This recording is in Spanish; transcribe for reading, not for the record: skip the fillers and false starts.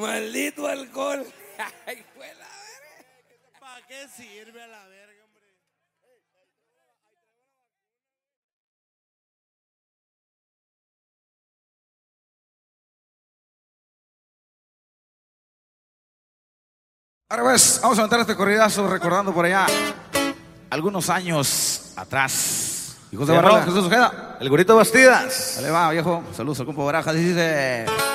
Maldito alcohol. Ay, fue la verga. ¿Para qué sirve a la verga, hombre? Ahora pues, vamos a meter este corridazo recordando por allá algunos años atrás. Hijos de Barrola, Jesús Ojeda. El Gurito Bastidas. Dale va, viejo. Saludos al compa Barajas. Dice...